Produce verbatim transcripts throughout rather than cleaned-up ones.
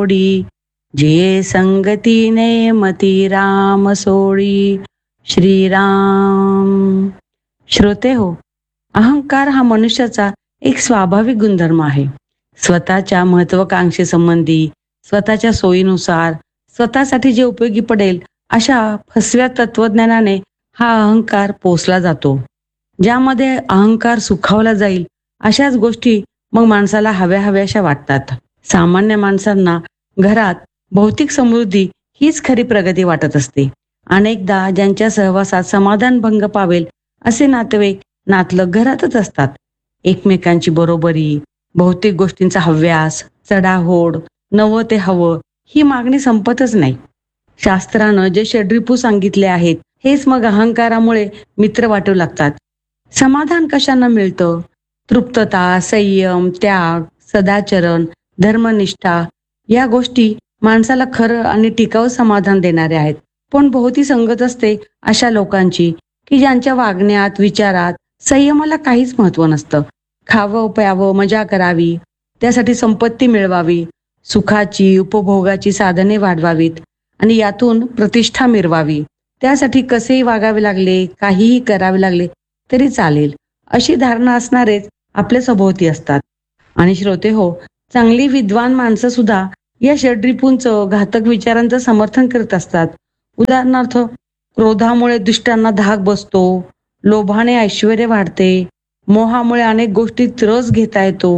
जोडी, जे संगतीने मती राम सोडी. श्रीराम. श्रोते हो, अहंकार हा मनुष्याचा एक स्वाभाविक गुणधर्म आहे. स्वतःच्या महत्वाकांक्षेसंबंधी, स्वतःच्या सोयीनुसार, स्वतःसाठी जे उपयोगी पडेल अशा फसव्या तत्वज्ञानाने हा अहंकार पोसला जातो. ज्यामध्ये अहंकार सुखावला जाईल अशाच गोष्टी मग माणसाला हव्या हव्याशा वाटतात. सामान्य माणसांना घरात भौतिक समृद्धी हीच खरी प्रगती वाटत असते. अनेकदा ज्यांच्या सहवासात समाधान भंग पावेल असे नातेवाईक नातलग घरातच असतात. एकमेकांची बरोबरी, भौतिक गोष्टींचा हव्यास, चढाओढ, नवं ते हवं ही मागणी संपतच नाही. शास्त्रानं जे षड्रिपू सांगितले आहेत हेच मग अहंकारामुळे मित्र वाटू लागतात. समाधान कशानं मिळतं? तृप्तता, संयम, त्याग, सदाचरण, धर्मनिष्ठा या गोष्टी माणसाला खरं आणि टिकाऊ समाधान देणारे आहेत. पण भोवती संगत असते अशा लोकांची की ज्यांच्या वागण्यात, विचारात संयमाला काहीच महत्व नसतं. खावं प्यावं, मजा करावी, त्यासाठी संपत्ती मिळवावी, सुखाची उपभोगाची साधने वाढवावीत आणि यातून प्रतिष्ठा मिरवावी, त्यासाठी कसेही वागावे लागले, काहीही करावे लागले तरी चालेल अशी धारणा असणारेच आपल्या सभोवती असतात. आणि श्रोते हो, चांगली विद्वान माणसं सुद्धा या षड्रिपूंचं, घातक विचारांचं समर्थन करत असतात. उदाहरणार्थ, क्रोधामुळे दुष्टांना धाक बसतो, लोभाने ऐश्वर वाढते, मोहामुळे अनेक गोष्टीत रस घेता येतो,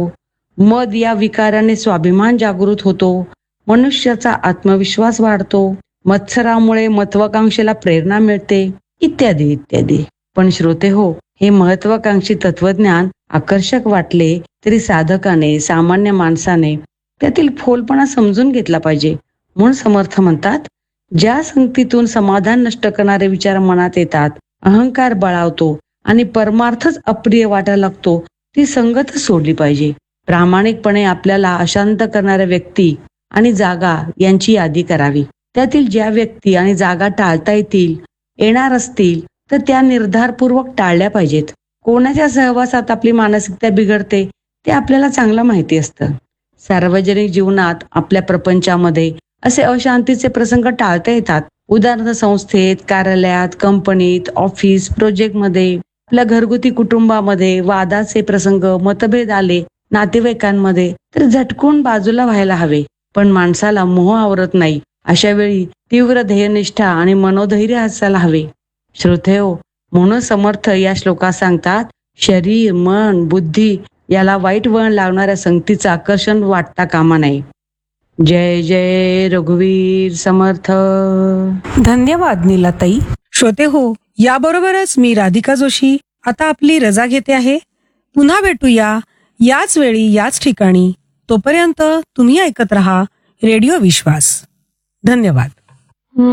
मद या विकाराने स्वाभिमान जागृत होतो, मनुष्याचा आत्मविश्वास वाढतो, मत्सरामुळे महत्वाकांक्षेला प्रेरणा मिळते, इत्यादी इत्यादी. पण श्रोते हो, हे महत्वाकांक्षी तत्वज्ञान आकर्षक वाटले तरी साधकाने, सामान्य माणसाने त्यातील फोलपणा समजून घेतला पाहिजे. म्हणून समर्थ म्हणतात, ज्या संगतीतून समाधान नष्ट करणारे विचार मनात येतात, अहंकार बळावतो आणि परमार्थच अप्रिय वाटायला लागतो, ती संगतच सोडली पाहिजे. प्रामाणिकपणे आपल्याला अशांत करणाऱ्या व्यक्ती आणि जागा यांची यादी करावी. त्यातील ज्या व्यक्ती आणि जागा टाळता येतील, येणार असतील तर त्या निर्धारपूर्वक टाळल्या पाहिजेत. कोणाच्या सहवासात आपली मानसिकता बिघडते ते आपल्याला चांगलं माहिती असतं. सार्वजनिक जीवनात, आपल्या प्रपंचामध्ये असे अशांतीचे प्रसंग टाळता येतात. उदाहरणार्थ, संस्थेत, कार्यालयात, कंपनीत, ऑफिस, प्रोजेक्टमध्ये, आपल्या घरगुती कुटुंबामध्ये वादाचे प्रसंग, मतभेद आले नातेवाईकांमध्ये तर झटकून बाजूला व्हायला हवे. पण माणसाला मोह आवरत नाही. अशा वेळी तीव्र ध्येयनिष्ठा आणि मनोधैर्य असायला हवे. श्रोतेहो, म्हणून समर्थ या श्लोकात सांगतात, शरीर, मन, बुद्धी याला वाईट वळण लावणाऱ्या संगतीचं आकर्षण वाटता कामा नये. जय जय रघुवीर समर्थ. धन्यवाद नीलाताई. श्रोते हो, याबरोबरच मी राधिका जोशी आता आपली रजा घेते आहे. पुन्हा भेटूया याच वेळी याच ठिकाणी. तोपर्यंत तुम्ही ऐकत रहा रेडिओ विश्वास. धन्यवाद.